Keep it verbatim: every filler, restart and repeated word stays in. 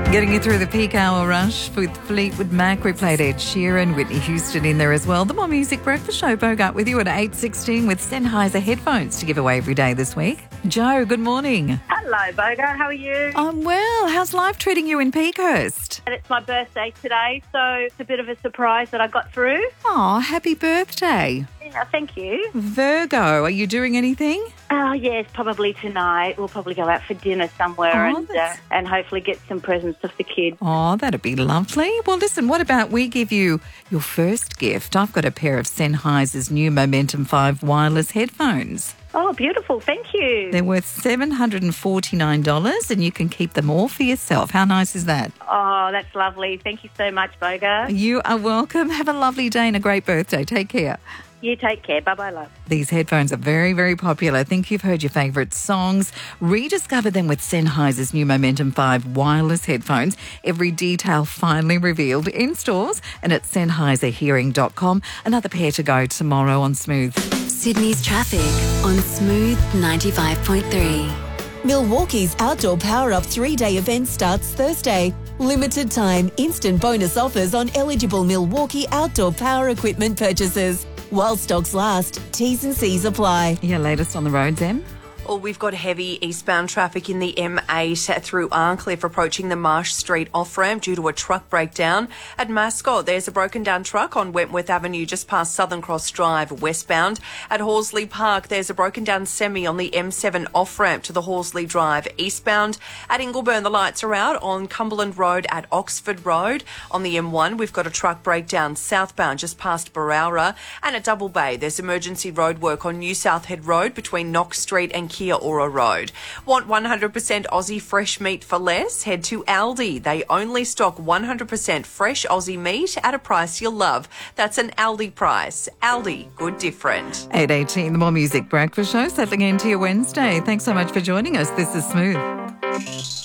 Getting you through the peak hour rush with Fleetwood Mac. We played Ed Sheeran, Whitney Houston in there as well. The More Music Breakfast Show, Bogart with you at eight sixteen with Sennheiser headphones to give away every day this week. Joe, good morning. Hello, Bogart. How are you? I'm well. How's life treating you in Peakhurst? And it's my birthday today, so it's a bit of a surprise that I got through. Oh, happy birthday. Yeah, thank you. Virgo, are you doing anything? Oh, yes, probably tonight. We'll probably go out for dinner somewhere Oh, and uh, that's- and hopefully get some presents of the kids. Oh, that'd be lovely. Well, listen, what about we give you your first gift? I've got a pair of Sennheiser's new Momentum five wireless headphones. Oh, beautiful. Thank you. They're worth seven hundred forty-nine dollars and you can keep them all for yourself. How nice is that? Oh, that's lovely. Thank you so much, Bogart. You are welcome. Have a lovely day and a great birthday. Take care. You take care. Bye-bye, love. These headphones are very, very popular. I think you've heard your favourite songs. Rediscover them with Sennheiser's new Momentum five wireless headphones. Every detail finally revealed in stores and at Sennheiser Hearing dot com. Another pair to go tomorrow on Smooth. Sydney's traffic on Smooth ninety-five point three. Milwaukee's Outdoor Power Up three-day event starts Thursday. Limited time, instant bonus offers on eligible Milwaukee outdoor power equipment purchases. While stocks last, T's and C's apply. Your latest on the roads, Em? Well, we've got heavy eastbound traffic in the M eight through Arncliffe approaching the Marsh Street off-ramp due to a truck breakdown. At Mascot, there's a broken down truck on Wentworth Avenue just past Southern Cross Drive westbound. At Horsley Park, there's a broken down semi on the M seven off-ramp to the Horsley Drive eastbound. At Ingleburn, the lights are out on Cumberland Road at Oxford Road. On the M one, we've got a truck breakdown southbound just past Barowra. And at Double Bay, there's emergency roadwork on New South Head Road between Knox Street and Kia Ora Road. Want one hundred percent Aussie fresh meat for less? Head to Aldi. They only stock one hundred percent fresh Aussie meat at a price you'll love. That's an Aldi price. Aldi, good different. eight eighteen, the More Music Breakfast Show, settling into your Wednesday. Thanks so much for joining us. This is Smooth.